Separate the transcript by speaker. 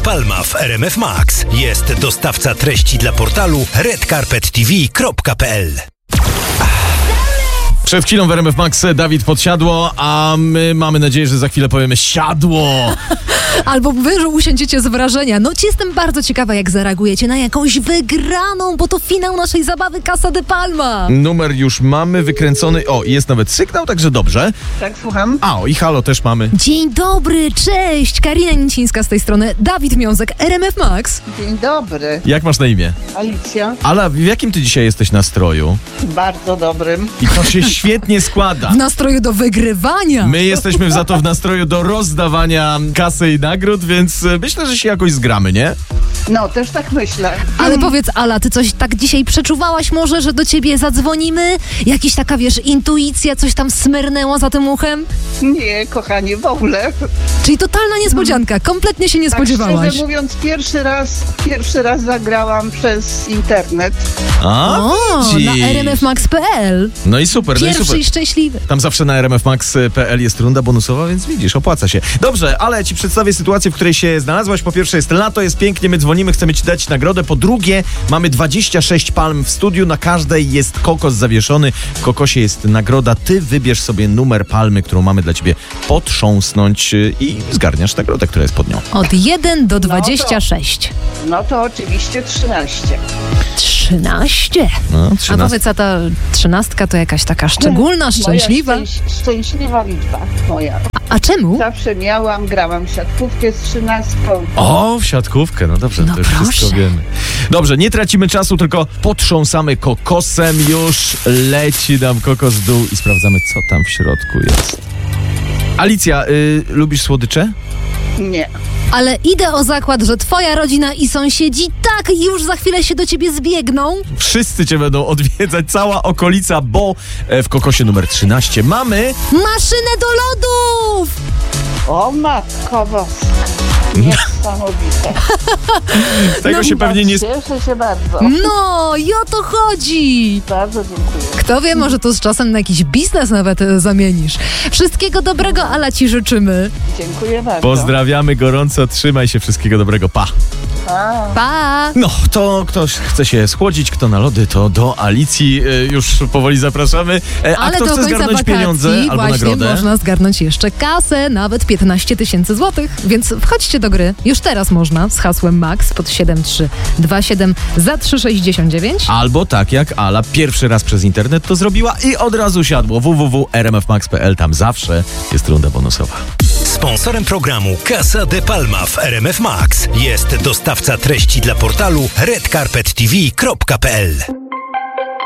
Speaker 1: Palma w RMF Max. Jest dostawca treści dla portalu redcarpettv.pl.
Speaker 2: Przed chwilą w RMF Max Dawid podsiadło, a my mamy nadzieję, że za chwilę powiemy siadło.
Speaker 3: Albo wy, że usiądziecie z wrażenia. No jestem bardzo ciekawa, jak zareagujecie na jakąś wygraną, bo to finał naszej zabawy Casa de Palma.
Speaker 2: Numer już mamy wykręcony. O, jest nawet sygnał, także dobrze.
Speaker 4: Tak, słucham.
Speaker 2: A, i halo też mamy.
Speaker 3: Dzień dobry, cześć! Karina Nicińska z tej strony, Dawid Miązek, RMF Max.
Speaker 4: Dzień dobry.
Speaker 2: Jak masz na imię?
Speaker 4: Alicja.
Speaker 2: Ala, w jakim ty dzisiaj jesteś nastroju?
Speaker 4: Bardzo dobrym.
Speaker 2: I to się świetnie składa.
Speaker 3: W nastroju do wygrywania.
Speaker 2: My jesteśmy za to w nastroju do rozdawania kasy i nagród, więc myślę, że się jakoś zgramy, nie?
Speaker 4: No, też tak myślę.
Speaker 3: Ale powiedz, Ala, ty coś tak dzisiaj przeczuwałaś może, że do ciebie zadzwonimy? Jakiś taka, wiesz, intuicja, coś tam smyrnęło za tym uchem?
Speaker 4: Nie, kochanie, w ogóle.
Speaker 3: Czyli totalna niespodzianka, kompletnie się nie
Speaker 4: Tak
Speaker 3: spodziewałaś.
Speaker 4: szczerze mówiąc, pierwszy raz zagrałam przez internet.
Speaker 3: O,
Speaker 2: dziś.
Speaker 3: na rmfmax.pl.
Speaker 2: No i super, no i
Speaker 3: Pierwszy
Speaker 2: super.
Speaker 3: i szczęśliwy.
Speaker 2: Tam zawsze na rmfmax.pl jest runda bonusowa, więc widzisz, opłaca się. Dobrze, ale ci przedstawię sytuację, w której się znalazłaś. Po pierwsze jest lato, jest pięknie, my dzwonimy, chcemy ci dać nagrodę. Po drugie, mamy 26 palm w studiu, na każdej jest kokos zawieszony. W kokosie jest nagroda. Ty wybierz sobie numer palmy, którą mamy dla ciebie potrząsnąć i zgarniasz nagrodę, która jest pod nią.
Speaker 3: Od 1 do 26.
Speaker 4: No to oczywiście 13.
Speaker 3: 13.
Speaker 2: No,
Speaker 3: A
Speaker 2: 13.
Speaker 3: powiedz, a ta 13 to jakaś taka szczególna, szczęśliwa?
Speaker 4: Moja szczęśliwa liczba moja.
Speaker 3: A czemu?
Speaker 4: Zawsze grałam w siatkówkę z 13.
Speaker 2: O, w siatkówkę, no dobrze,
Speaker 3: No
Speaker 2: to już
Speaker 3: proszę.
Speaker 2: wszystko wiemy. Dobrze, nie tracimy czasu, tylko potrząsamy kokosem. Już leci nam kokos w dół i sprawdzamy, co tam w środku jest. Alicja, lubisz słodycze?
Speaker 4: Nie.
Speaker 3: Ale idę o zakład, że twoja rodzina i sąsiedzi tak już za chwilę się do ciebie zbiegną.
Speaker 2: Wszyscy cię będą odwiedzać, cała okolica, bo w kokosie numer 13 mamy...
Speaker 3: Maszynę do lodów!
Speaker 4: O matko boska. Niesamowite.
Speaker 2: Tego się pewnie nie...
Speaker 4: Cieszę się bardzo.
Speaker 3: No, i o to chodzi.
Speaker 4: Bardzo dziękuję.
Speaker 3: Kto wie, może to z czasem na jakiś biznes nawet zamienisz. Wszystkiego dobrego, Ala, ci życzymy.
Speaker 4: Dziękuję bardzo.
Speaker 2: Pozdrawiamy gorąco, trzymaj się, wszystkiego dobrego, pa!
Speaker 3: Pa!
Speaker 2: No, to ktoś chce się schłodzić, kto na lody, to do Alicji już powoli zapraszamy. A
Speaker 3: Ale
Speaker 2: kto
Speaker 3: do
Speaker 2: chce
Speaker 3: końca
Speaker 2: zgarnąć
Speaker 3: wakacji
Speaker 2: pieniądze albo
Speaker 3: właśnie
Speaker 2: nagrodę?
Speaker 3: można zgarnąć jeszcze kasę, nawet 15 000 złotych. Więc wchodźcie do gry. Już teraz można z hasłem MAX pod 7327 za 3,69.
Speaker 2: Albo tak jak Ala pierwszy raz przez internet to zrobiła i od razu siadło www.rmfmax.pl, tam zawsze jest runda bonusowa.
Speaker 1: Sponsorem programu Casa de Palma w RMF Max jest dostawca treści dla portalu redcarpettv.pl.